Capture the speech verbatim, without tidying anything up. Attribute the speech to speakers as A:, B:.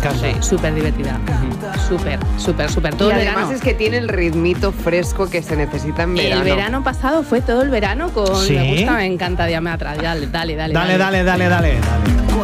A: encanta.
B: Sí, súper divertida. Súper, súper, súper. Todo
C: y
B: el
C: además
B: verano.
C: es que tiene el ritmito fresco que se necesita en verano.
B: El verano pasado fue todo el verano con
A: ¿Sí?
B: me gusta, me encanta, Diametra. Dale, dale, dale.
A: Dale, dale, dale, dale, dale.